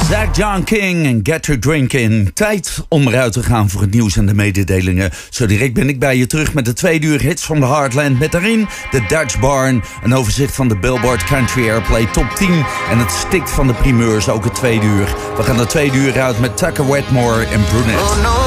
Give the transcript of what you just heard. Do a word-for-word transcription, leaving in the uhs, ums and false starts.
Zach John King en Get Your Drink In. Tijd om eruit te gaan voor het nieuws en de mededelingen. Zo direct ben ik bij je terug met de tweede uur hits van de Heartland. Met daarin de Dutch Barn, een overzicht van de Billboard Country Airplay Top tien. En het stikt van de primeurs, ook het tweede uur. We gaan de tweede uur uit met Tucker Wetmore en Brunette.